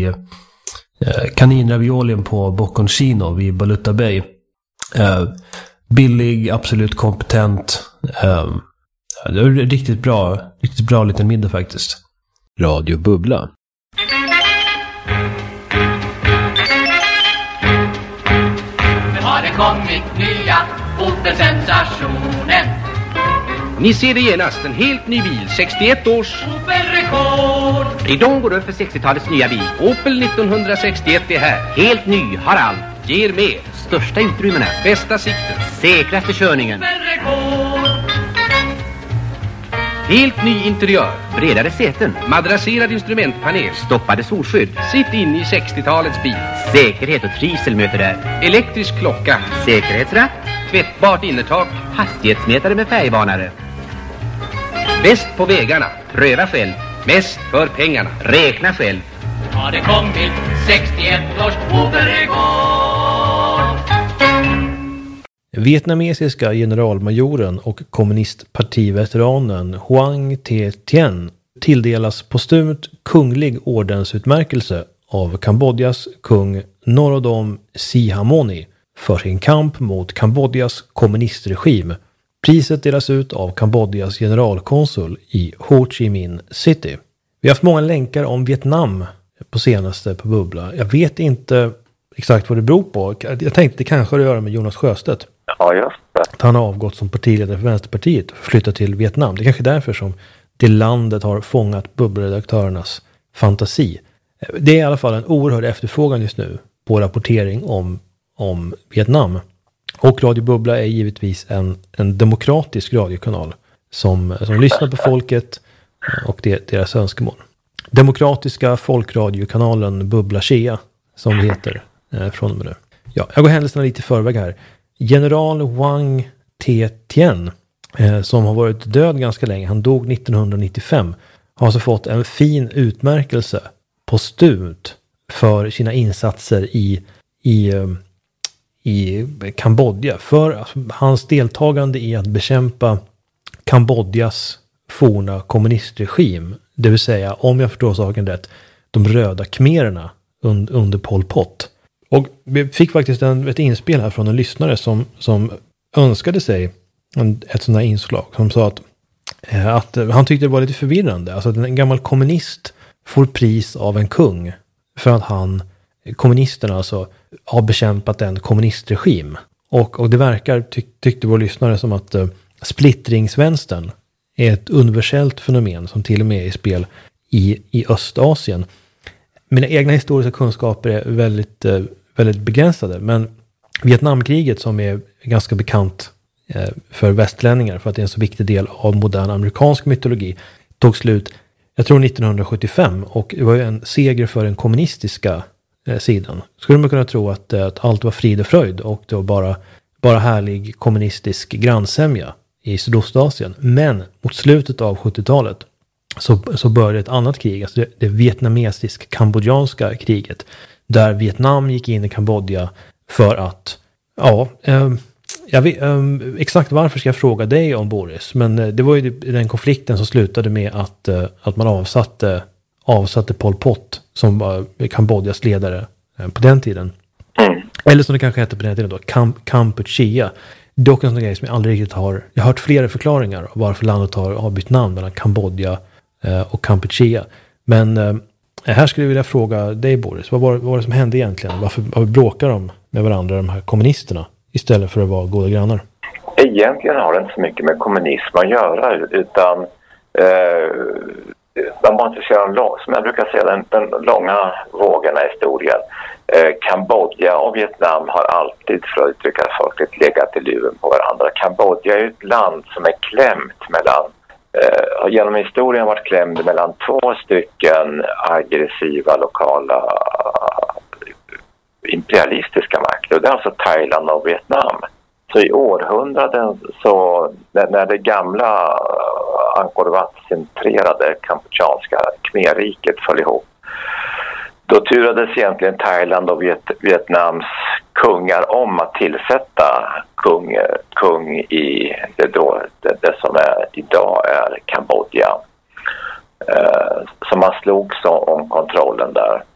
i kaninraviolien på Bocon Chino vid Baluta Bay. Billig, absolut kompetent. Det är riktigt bra liten middag faktiskt. Radio Bubbla. Nu har det kommit nya Opel-sensationen. Ni ser det genast, en helt ny bil, 61 års Opel-rekord. Ridån går upp för 60-talets nya bil. Opel 1961 är här. Helt ny, har allt, ger mer. Största utrymmena, bästa sikten, säkraste körningen. Opel-rekord. Helt ny interiör, bredare säten, madrasserad instrumentpanel, stoppade solskydd. Sitt in i 60-talets bil. Säkerhet och trivsel möter där. Elektrisk klocka, säkerhetsratt, tvättbart innertak, hastighetsmätare med färgvarnare. Bäst på vägarna, pröva själv. Mest för pengarna, räkna själv. Har det kommit 61 års Opel-rekord. Vietnamesiska generalmajoren och kommunistpartiveteranen Hoang Thi Tien tilldelas postumt kunglig ordensutmärkelse av Kambodjas kung Norodom Sihamoni för sin kamp mot Kambodjas kommunistregim. Priset delas ut av Kambodjas generalkonsul i Ho Chi Minh City. Vi har haft många länkar om Vietnam på senaste på Bubbla. Jag vet inte exakt vad det beror på. Jag tänkte det kanske har att göra med Jonas Sjöstedt. Ja, just det. Han har avgått som partiledare för Vänsterpartiet och flyttat till Vietnam. Det är kanske därför som det landet har fångat bubbelredaktörernas fantasi. Det är i alla fall en oerhörd efterfrågan just nu på rapportering om Vietnam. Och Radio Bubbla är givetvis en demokratisk radiokanal som lyssnar på folket och deras önskemål. Demokratiska folkradiokanalen Bubbla Chea som det heter från och med nu. Ja, jag går händelserna lite i förväg här. General Hoang Thi Tien som har varit död ganska länge, han dog 1995, har alltså fått en fin utmärkelse postumt för sina insatser i Kambodja, för hans deltagande i att bekämpa Kambodjas forna kommunistregim, det vill säga, om jag förstår saken rätt, de röda khmererna under Pol Pot. Och vi fick faktiskt ett inspel här från en lyssnare som önskade sig ett sådant här inslag, som sa att han tyckte det var lite förvirrande. Alltså att en gammal kommunist får pris av en kung för att kommunisterna alltså har bekämpat en kommunistregim. Och det verkar, tyckte vår lyssnare, som att splittringsvänstern är ett universellt fenomen som till och med är i spel i Östasien. Mina egna historiska kunskaper är väldigt, väldigt begränsade, men Vietnamkriget, som är ganska bekant för västlänningar för att det är en så viktig del av modern amerikansk mytologi, tog slut, jag tror 1975, och det var ju en seger för den kommunistiska sidan. Skulle man kunna tro att allt var frid och fröjd och det var bara härlig kommunistisk grannsämja i Sydostasien. Men mot slutet av 70-talet så började ett annat krig, alltså det vietnamesisk-kambodjanska kriget, där Vietnam gick in i Kambodja för att, jag vet, exakt varför ska jag fråga dig om, Boris, men det var ju den konflikten som slutade med att man avsatte Pol Pot som var Kambodjas ledare på den tiden. Eller som det kanske hette på den tiden då, Kampuchea. Dock en sån grej som jag aldrig riktigt har hört flera förklaringar av varför landet har bytt namn mellan Kambodja och Kampuchea. Men här skulle jag vilja fråga dig, Boris, vad var det som hände egentligen? Varför bråkar de med varandra, de här kommunisterna, istället för att vara goda grannar? Egentligen har det inte så mycket med kommunism att göra, utan man måste se som jag brukar säga, den långa vågen i historien. Kambodja och Vietnam har alltid, för att uttrycka folket, legat i luven på varandra. Kambodja är ett land som är klämt mellan, genom historien varit klämd mellan två stycken aggressiva lokala imperialistiska makter. Det är alltså Thailand och Vietnam. Så i århundraden, så när det gamla Angkor Wat-centrerade kampucheanska khmerriket föll ihop, då turades egentligen Thailand och Vietnams kungar om att tillsätta kung i det som idag är Kambodja. Så man slogs om kontrollen där.